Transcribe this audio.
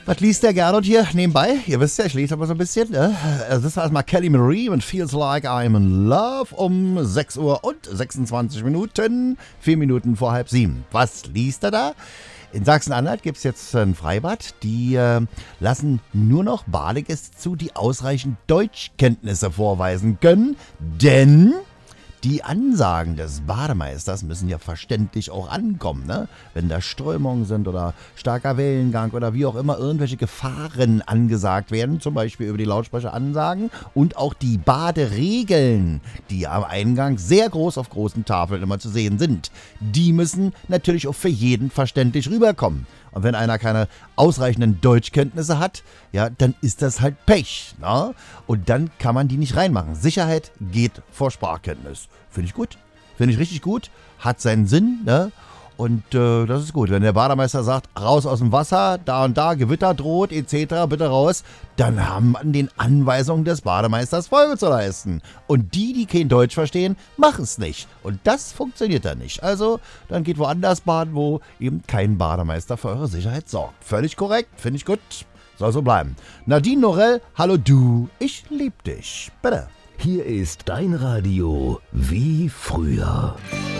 Was liest der Gernot hier nebenbei? Ihr wisst ja, ich lese aber so ein bisschen. Ne? Das ist erstmal Kelly Marie und Feels Like I'm in Love um 6 Uhr und 26 Minuten, 4 Minuten vor 6:30. Was liest er da? In Sachsen-Anhalt gibt es jetzt ein Freibad, die lassen nur noch Badegäste zu, die ausreichend Deutschkenntnisse vorweisen können, denn die Ansagen des Bademeisters müssen ja verständlich auch ankommen, ne? Wenn da Strömungen sind oder starker Wellengang oder wie auch immer irgendwelche Gefahren angesagt werden, zum Beispiel über die Lautsprecheransagen und auch die Baderegeln, die am Eingang sehr groß auf großen Tafeln immer zu sehen sind, die müssen natürlich auch für jeden verständlich rüberkommen. Und wenn einer keine ausreichenden Deutschkenntnisse hat, ja, dann ist das halt Pech, ne? Und dann kann man die nicht reinmachen. Sicherheit geht vor Sprachkenntnis. Finde ich gut. Finde ich richtig gut. Hat seinen Sinn, ne? Und das ist gut. Wenn der Bademeister sagt, raus aus dem Wasser, da und da, Gewitter droht, etc., bitte raus, dann haben man den Anweisungen des Bademeisters Folge zu leisten. Und die kein Deutsch verstehen, machen es nicht. Und das funktioniert dann nicht. Also, dann geht woanders baden, wo eben kein Bademeister für eure Sicherheit sorgt. Völlig korrekt, finde ich gut. Soll so bleiben. Nadine Norell, hallo du, ich lieb dich. Bitte. Hier ist dein Radio wie früher.